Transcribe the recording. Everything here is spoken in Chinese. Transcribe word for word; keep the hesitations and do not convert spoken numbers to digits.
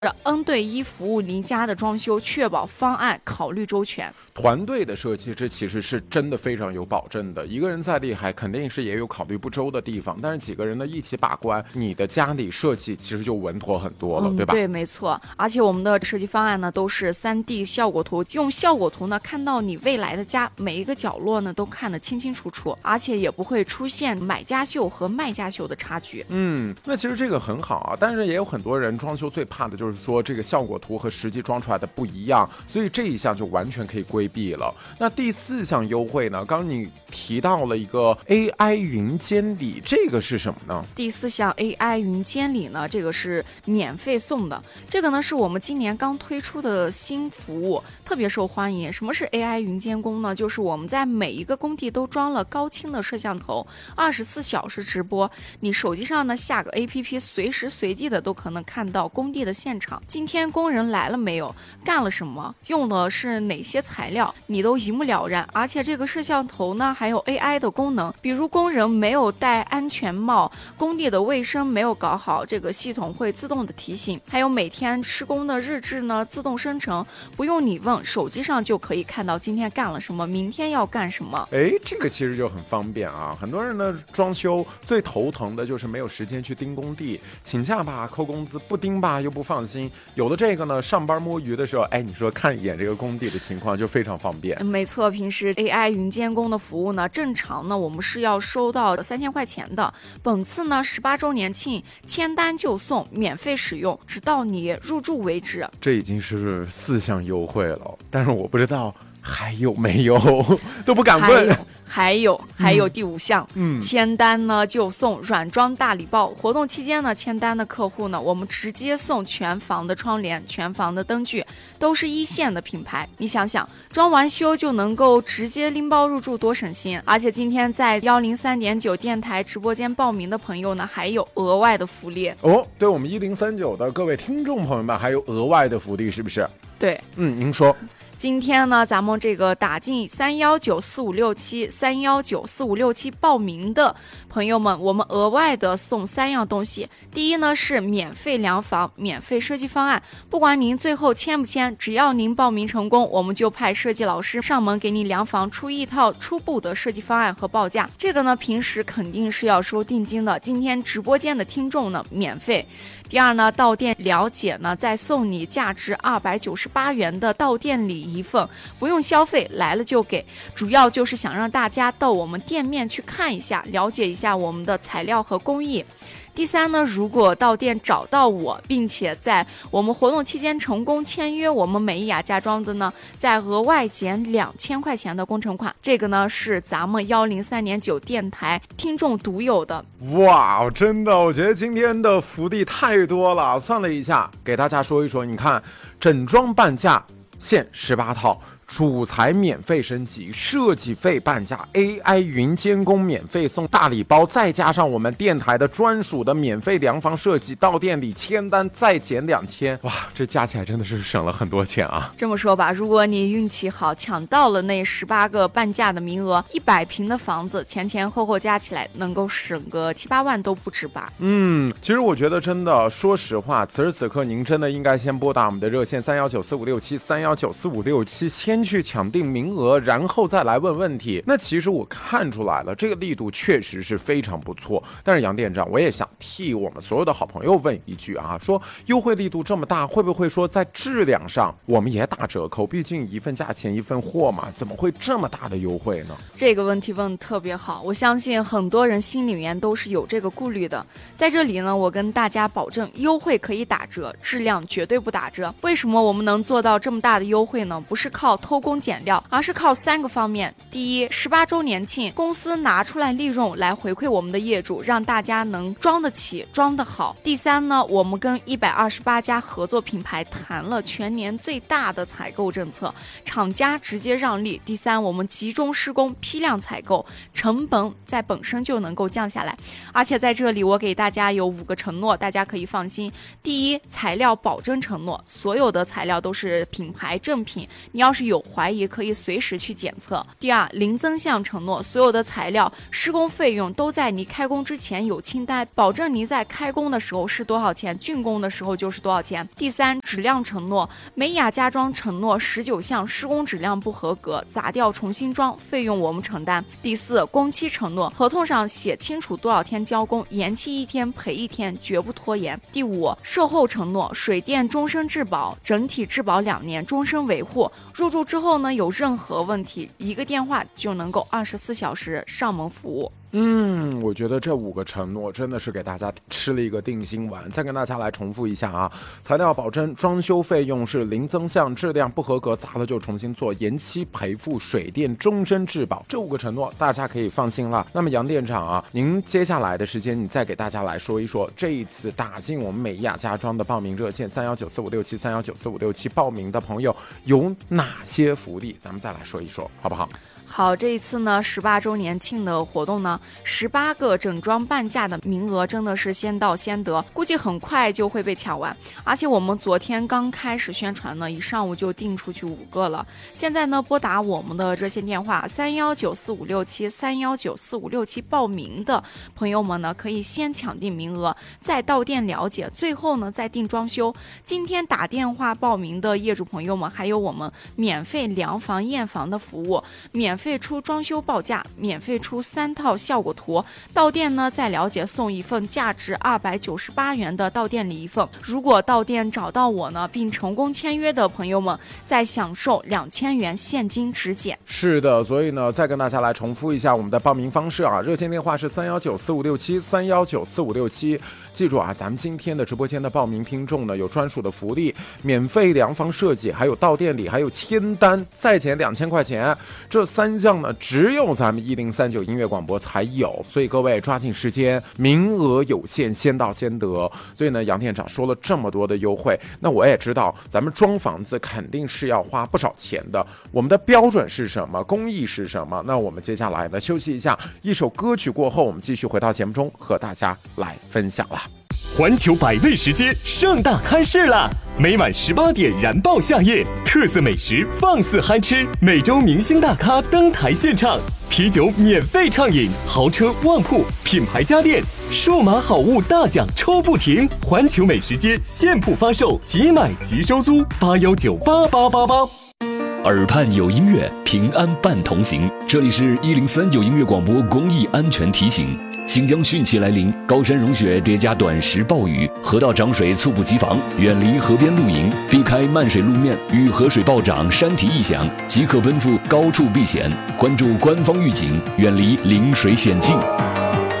N 对一服务您家的装修，确保方案考虑周全。 团队的设计，这其实是真的非常有保证的。一个人再厉害，肯定是也有考虑不周的地方，但是几个人呢一起把关，你的家里设计其实就稳妥很多了， 嗯、 对吧？ 对，没错。而且我们的设计方案呢都是 三 D 效果图，用效果图呢看到你未来的家每一个角落呢都看得清清楚楚，而且也不会出现买家秀和卖家秀的差距。 嗯，那其实这个很好啊，但是也有很多人装修最怕的就是说这个效果图和实际装出来的不一样，所以这一项就完全可以规避了。那第四项优惠呢，刚刚你提到了一个 A I 云监理，这个是什么呢？ 第四项 A I 云监理呢，这个是免费送的，这个呢是我们今年刚推出的新服务，特别受欢迎。什么是 A I 云监工呢？就是我们在每一个工地都装了高清的摄像头，二十四小时直播，你手机上呢下个 A P P， 随时随地的都可能看到工地的现场，今天工人来了没有，干了什么，用的是哪些材料，你都一目了然。而且这个摄像头呢还有 A I 的功能，比如工人没有戴安全帽，工地的卫生没有搞好，这个系统会自动的提醒。还有每天施工的日志呢自动生成，不用你问，手机上就可以看到今天干了什么，明天要干什么。 哎，这个其实就很方便啊。很多人呢装修最头疼的就是没有时间去盯工地，请假吧扣工资，不盯吧又不放心。有了这个呢，上班摸鱼的时候，哎，你说看一眼这个工地的情况就非常方便。 没错，平时 A I 云监工的服务呢，正常呢我们是要收到三千块钱的。本次呢十八周年庆，签单就送，免费使用，直到你入住为止。 这已经是四项优惠了，但是我不知道还有没有，都不敢问。 还有还有第五项， 嗯， 签单呢就送软装大礼包。活动期间呢，签单的客户呢，我们直接送全房的窗帘、全房的灯具，都是一线的品牌。你想想，装完修就能够直接拎包入住，多省心！而且今天在幺零三点九电台直播间报名的朋友呢，还有额外的福利哦。对我们一零三九的各位听众朋友们，还有额外的福利，是不是？ 对， 嗯，您说。 今天呢，咱们这个打进三幺九四五六七三幺九四五六七报名的朋友们，我们额外的送三样东西。第一呢是免费量房、免费设计方案，不管您最后签不签，只要您报名成功，我们就派设计老师上门给你量房，出一套初步的设计方案和报价。这个呢，平时肯定是要收定金的，今天直播间的听众呢免费。第二呢，到店了解呢，再送你价值二百九十八元的到店礼一份，不用消费，来了就给。主要就是想让大家到我们店面去看一下，了解一下我们的材料和工艺。第三呢，如果到店找到我，并且在我们活动期间成功签约我们美意雅家装的呢，再额外减两千块钱的工程款。这个呢是咱们幺零三点九电台听众独有的。 哇，真的，我觉得今天的福利太多了。算了一下，给大家说一说，你看，整装半价限十八套。主材免费升级，设计费半价 ，A I 云监工免费送大礼包，再加上我们电台的专属的免费量房设计，到店里签单再减两千，哇，这加起来真的是省了很多钱啊！ 这么说吧，如果你运气好，抢到了那十八个半价的名额，一百平的房子前前后后加起来能够省个七八万都不止吧？ 嗯，其实我觉得真的，说实话，此时此刻您真的应该先拨打我们的热线三幺九四五六七三幺九四五六七，先去抢定名额，然后再来问问题。那其实我看出来了，这个力度确实是非常不错。但是杨店长，我也想替我们所有的好朋友问一句啊，说优惠力度这么大，会不会说在质量上我们也打折扣？毕竟一份价钱一份货嘛，怎么会这么大的优惠呢？ 这个问题问得特别好，我相信很多人心里面都是有这个顾虑的。在这里呢，我跟大家保证，优惠可以打折，质量绝对不打折。为什么我们能做到这么大的优惠呢？不是靠偷工减料，而是靠三个方面。第一，十八周年庆，公司拿出来利润来回馈我们的业主，让大家能装得起装得好。第三呢，我们跟一百二十八家合作品牌谈了全年最大的采购政策，厂家直接让利。第三，我们集中施工，批量采购，成本在本身就能够降下来。而且在这里我给大家有五个承诺，大家可以放心。第一，材料保真承诺，所有的材料都是品牌正品，你要是有怀疑可以随时去检测。第二，零增项承诺，所有的材料、施工费用都在你开工之前有清单，保证你在开工的时候是多少钱，竣工的时候就是多少钱。第三，质量承诺，美雅家装承诺十九项施工质量不合格，砸掉重新装，费用我们承担。第四，工期承诺，合同上写清楚多少天交工，延期一天赔一天，绝不拖延。第五，售后承诺，水电终身质保，整体质保两年，终身维护。入住之后呢，有任何问题，一个电话就能够二十四小时上门服务。 嗯，我觉得这五个承诺真的是给大家吃了一个定心丸。再跟大家来重复一下啊，材料保证，装修费用是零增项，质量不合格砸了就重新做，延期赔付，水电终身质保，这五个承诺大家可以放心了。那么杨店长啊，您接下来的时间你再给大家来说一说，这一次打进我们美雅家装的报名热线三幺九四五六七三幺九四五六七报名的朋友有哪些福利，咱们再来说一说好不好？ 好，这一次呢，十八周年庆的活动呢，十八个整装半价的名额真的是先到先得，估计很快就会被抢完。而且我们昨天刚开始宣传呢，一上午就订出去五个了。现在呢，拨打我们的热线电话三幺九四五六七三幺九四五六七报名的朋友们呢，可以先抢定名额，再到店了解，最后呢再订装修。今天打电话报名的业主朋友们，还有我们免费量房验房的服务，免费免费出装修报价，免费出三套效果图，到店呢再了解送一份价值二百九十八元的到店礼一份。如果到店找到我呢，并成功签约的朋友们，再享受两千元现金直减。 是的，所以呢，再跟大家来重复一下我们的报名方式啊，热线电话是三幺九四五六七三幺九四五六七。记住啊，咱们今天的直播间的报名听众呢，有专属的福利，免费量房设计，还有到店里，还有签单，再减两千块钱。这三项呢，只有咱们一零三九音乐广播才有，所以各位抓紧时间，名额有限，先到先得。所以呢，杨店长说了这么多的优惠，那我也知道咱们装房子肯定是要花不少钱的。我们的标准是什么？工艺是什么？那我们接下来呢，休息一下，一首歌曲过后，我们继续回到节目中和大家来分享了。 环球百味时间盛大开市啦！每晚十八点燃爆夏夜，特色美食放肆嗨吃，每周明星大咖登台献唱，啤酒免费畅饮，豪车旺铺，品牌家电，数码好物大奖抽不停。环球美食街现铺发售，即买即收租，八幺九八八八八。 耳畔有音乐，平安伴同行。这里是一零三九音乐广播公益安全提醒。新疆汛期来临，高山融雪叠加短时暴雨，河道涨水猝不及防，远离河边露营，避开漫水路面与河水暴涨、山体异响，即可奔赴高处避险。关注官方预警，远离临水险境。